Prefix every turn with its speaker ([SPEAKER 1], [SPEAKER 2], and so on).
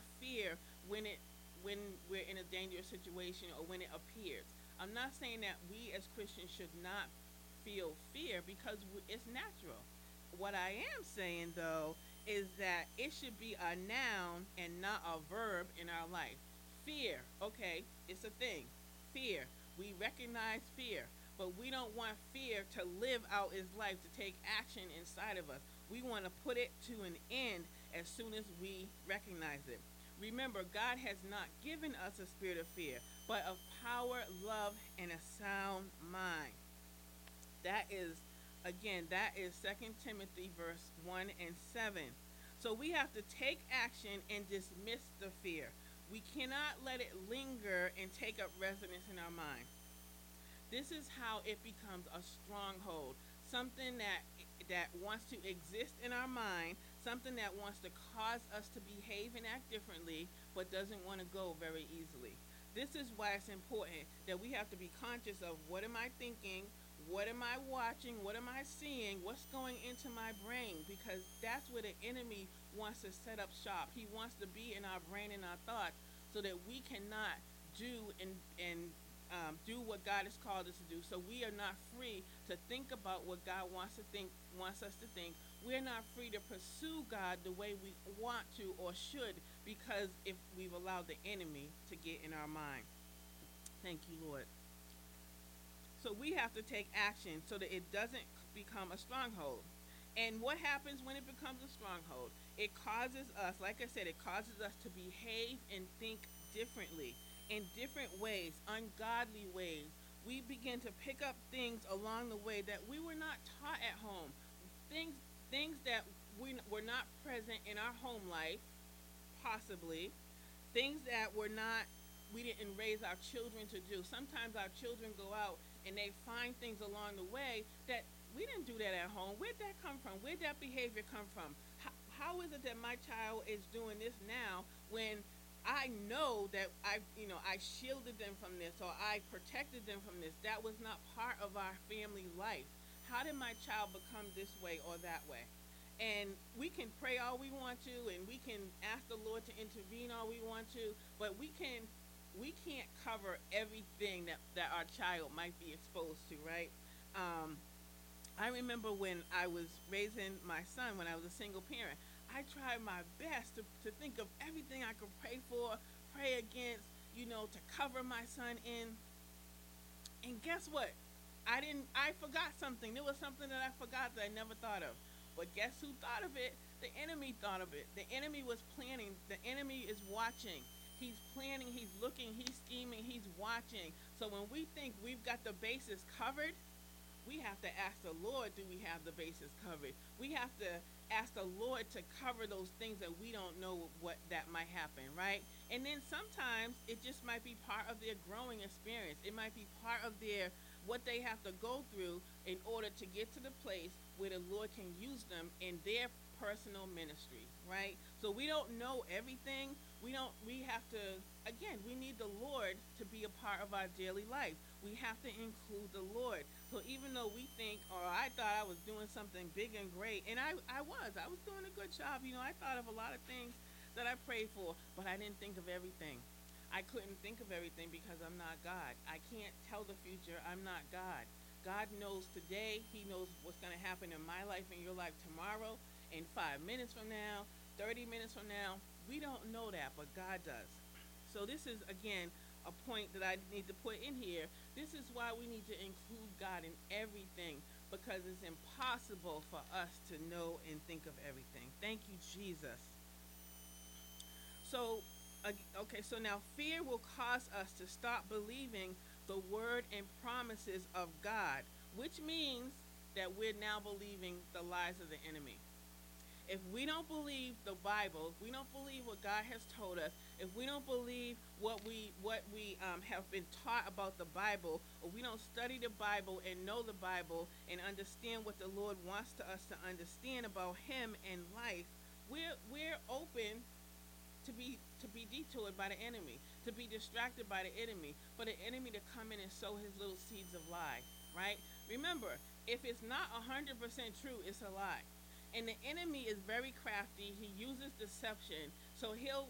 [SPEAKER 1] fear when we're in a dangerous situation or when it appears. I'm not saying that we as Christians should not feel fear because it's natural. What I am saying though is that it should be a noun and not a verb in our life. Fear, okay, it's a thing. Fear. We recognize fear, but we don't want fear to live out its life, to take action inside of us. We want to put it to an end as soon as we recognize it. Remember, God has not given us a spirit of fear, but of power, love, and a sound mind. That is, again, that is Second Timothy verse 1 and 7. So we have to take action and dismiss the fear. We cannot let it linger and take up residence in our mind. This is how it becomes a stronghold, something that wants to exist in our mind, something that wants to cause us to behave and act differently, but doesn't want to go very easily. This is why it's important that we have to be conscious of what am I thinking, what am I watching, what am I seeing, what's going into my brain, because that's where the enemy wants to set up shop. He wants to be in our brain and our thoughts so that we cannot do what God has called us to do. So we are not free to think about what God wants us to think. We're not free to pursue God the way we want to or should, because if we've allowed the enemy to get in our mind. Thank you, Lord. So we have to take action so that it doesn't become a stronghold. And what happens when it becomes a stronghold? It causes us, like I said, it causes us to behave and think differently, in different ways, ungodly ways. We begin to pick up things along the way that we were not taught at home. Things that we were not present in our home life, possibly. Things that we didn't raise our children to do. Sometimes our children go out and they find things along the way that we didn't do that at home. Where'd that come from? Where'd that behavior come from? How is it that my child is doing this now when I know that I shielded them from this, or I protected them from this? That was not part of our family life. How did my child become this way or that way? And we can pray all we want to, and we can ask the Lord to intervene all we want to, but we can't cover everything that our child might be exposed to, right? I remember when I was raising my son, when I was a single parent, I tried my best to think of everything I could pray for, pray against, to cover my son in. And guess what? I forgot something. There was something that I forgot that I never thought of. But guess who thought of it? The enemy thought of it. The enemy was planning. The enemy is watching. He's planning, he's looking, he's scheming, he's watching. So when we think we've got the bases covered, we have to ask the Lord, do we have the bases covered? We have to ask the Lord to cover those things that we don't know what that might happen, right? And then sometimes it just might be part of their growing experience. It might be part of what they have to go through in order to get to the place where the Lord can use them in their personal ministry, right? So we don't know everything. We have to, again, we need the Lord to be a part of our daily life. We have to include the Lord. So even though we think, or I thought I was doing something big and great, and I was doing a good job. I thought of a lot of things that I prayed for, but I didn't think of everything. I couldn't think of everything because I'm not God. I can't tell the future. I'm not God. God knows today. He knows what's going to happen in my life and your life tomorrow, in 5 minutes from now, 30 minutes from now. We don't know that, but God does. So this is, again, a point that I need to put in here. This is why we need to include God in everything, because it's impossible for us to know and think of everything. Thank you, Jesus. So, okay, so now fear will cause us to stop believing the word and promises of God, which means that we're now believing the lies of the enemy. If we don't believe the Bible, if we don't believe what God has told us, if we don't believe what we have been taught about the Bible, or we don't study the Bible and know the Bible and understand what the Lord wants us to understand about Him and life, we're open to be detoured by the enemy, to be distracted by the enemy, for the enemy to come in and sow his little seeds of lie, right? Remember, if it's not 100% true, it's a lie. And the enemy is very crafty. He uses deception. So he'll